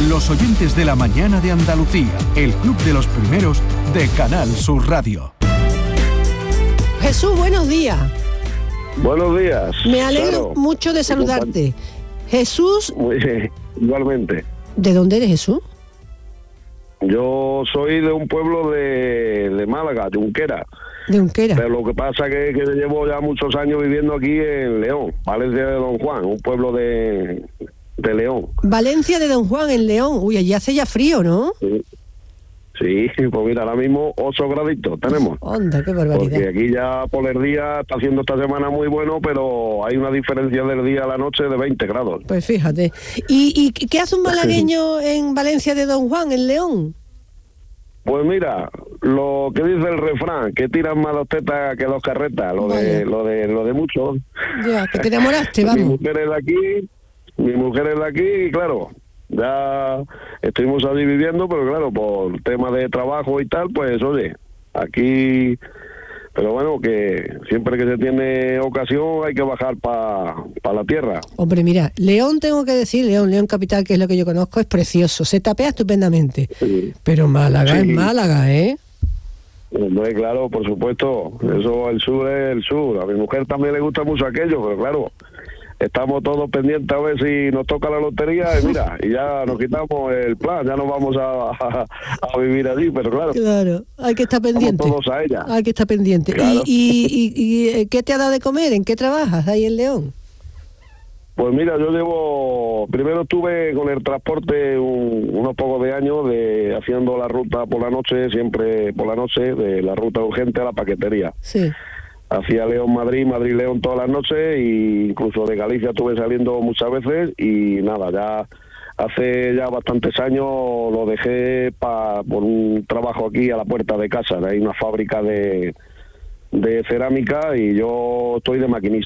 Los oyentes de la mañana de Andalucía, el club de los primeros de Canal Sur Radio. Jesús, buenos días. Buenos días. Me alegro mucho de saludarte. Jesús. Muy bien, igualmente. ¿De dónde eres, Jesús? Yo soy de un pueblo de Málaga, de Unquera. De Unquera. Pero lo que pasa que llevo ya muchos años viviendo aquí en León, Valencia de Don Juan, un pueblo de León. Valencia de Don Juan, en León. Uy, allí hace ya frío, ¿no? Sí, pues mira, ahora mismo 8 graditos tenemos. Onda, qué barbaridad. Porque aquí ya por el día está haciendo esta semana muy bueno, pero hay una diferencia del día a la noche de 20 grados. Pues fíjate. ¿Y qué hace un malagueño en Valencia de Don Juan, en León? Pues mira, lo que dice el refrán, que tiran más 2 tetas que 2 carretas, lo de muchos. Ya, que te enamoraste, vamos. Mi mujer es de aquí y claro, ya estuvimos allí viviendo, pero claro, por tema de trabajo y tal, pues oye, aquí, pero bueno, que siempre que se tiene ocasión hay que bajar para la tierra. Hombre, mira, León, tengo que decir, León capital, que es lo que yo conozco, es precioso, se tapea estupendamente, sí. Pero Málaga es Málaga, ¿eh? No es claro, por supuesto, eso el sur es el sur, a mi mujer también le gusta mucho aquello, pero claro, estamos todos pendientes a ver si nos toca la lotería y mira, y ya nos quitamos el plan, ya nos vamos a vivir allí, pero claro. Claro, hay que estar pendiente. Todos a ella. Hay que estar pendiente. Claro. ¿Y qué te ha dado de comer? ¿En qué trabajas ahí en León? Pues mira, primero estuve con el transporte unos pocos de años haciendo la ruta por la noche, siempre por la noche, de la ruta urgente a la paquetería. Sí. Hacía León-Madrid, Madrid-León todas las noches e incluso de Galicia estuve saliendo muchas veces y nada, ya hace ya bastantes años lo dejé por un trabajo aquí a la puerta de casa. Hay una fábrica de cerámica y yo estoy de maquinista.